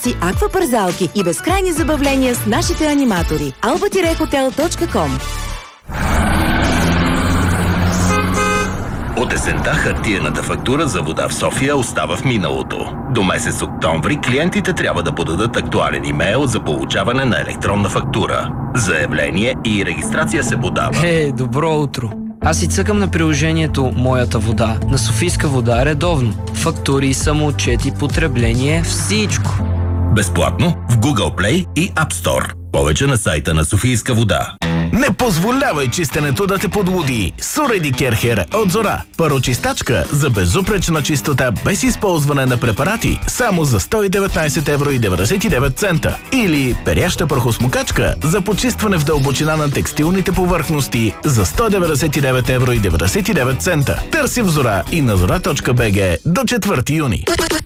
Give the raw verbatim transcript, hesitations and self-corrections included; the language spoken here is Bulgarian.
си аквапарзалки и безкрайни забавления с нашите аниматори. алба хотел точка ком. От есента хартиената фактура за вода в София остава в миналото. До месец октомври клиентите трябва да подадат актуален имейл за получаване на електронна фактура. Заявление и регистрация се подава. Е, добро утро! Аз си цъкам на приложението Моята вода на Софийска вода редовно. Фактури, самоотчети, потребление, всичко. Безплатно в Google Play и App Store. Повече на сайта на Софийска вода. Не позволявай чистенето да те подлуди. Суреди Керхер от Зора. Парочистачка за безупречна чистота без използване на препарати само за сто и деветнайсет евро и деветдесет и девет цента. Или перяща прахосмокачка за почистване в дълбочина на текстилните повърхности за сто деветдесет и девет евро и деветдесет и девет цента. Търси в Зора и на зора точка бг до четвърти юни.